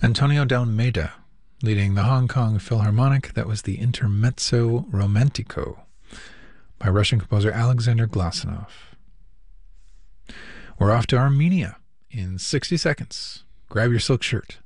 Antonio de Almeida, leading the Hong Kong Philharmonic. That was the Intermezzo Romantico by Russian composer Alexander Glasunov. We're off to Armenia in 60 seconds. Grab your silk shirt.